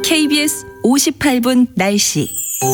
KBS 58분 날씨.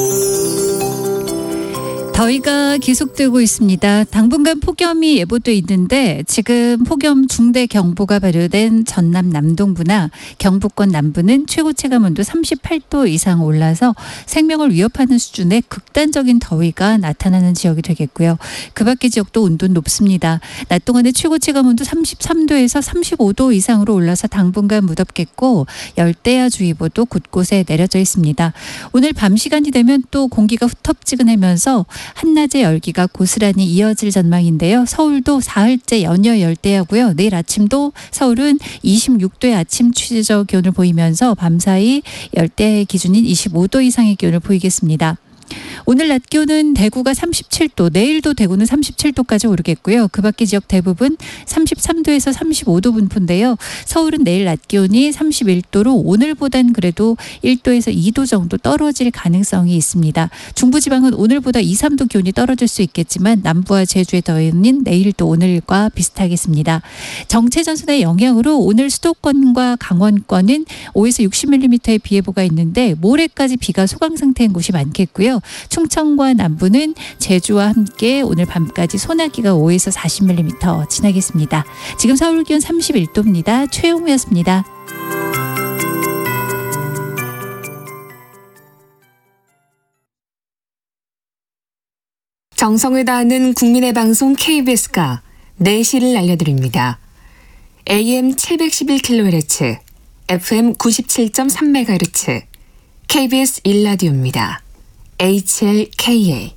더위가 계속되고 있습니다. 당분간 폭염이 예보돼 있는데 지금 폭염 중대 경보가 발효된 전남 남동부나 경북권 남부는 최고 체감온도 38도 이상 올라서 생명을 위협하는 수준의 극단적인 더위가 나타나는 지역이 되겠고요. 그 밖의 지역도 온도는 높습니다. 낮 동안의 최고 체감온도 33도에서 35도 이상으로 올라서 당분간 무덥겠고 열대야주의보도 곳곳에 내려져 있습니다. 오늘 밤 시간이 되면 또 공기가 후텁지근하면서 한낮의 열기가 고스란히 이어질 전망인데요. 서울도 사흘째 연이어 열대야고요. 내일 아침도 서울은 26도의 아침 최저 기온을 보이면서 밤사이 열대야의 기준인 25도 이상의 기온을 보이겠습니다. 오늘 낮 기온은 대구가 37도, 내일도 대구는 37도까지 오르겠고요. 그 밖의 지역 대부분 33도에서 35도 분포인데요. 서울은 내일 낮 기온이 31도로 오늘보단 그래도 1도에서 2도 정도 떨어질 가능성이 있습니다. 중부지방은 오늘보다 2, 3도 기온이 떨어질 수 있겠지만 남부와 제주의 더위는 내일도 오늘과 비슷하겠습니다. 정체전선의 영향으로 오늘 수도권과 강원권은 5에서 60mm의 비 예보가 있는데 모레까지 비가 소강 상태인 곳이 많겠고요. 충청과 남부는 제주와 함께 오늘 밤까지 소나기가 5에서 40mm 지나겠습니다. 지금 서울 기온 31도입니다. 최용우였습니다. 정성을 다하는 국민의 방송 KBS가 4시를 알려드립니다. AM 711kHz, FM 97.3MHz, KBS 1라디오입니다. HLKA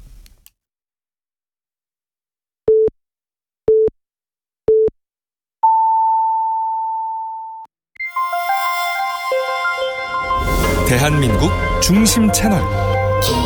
대한민국 중심 채널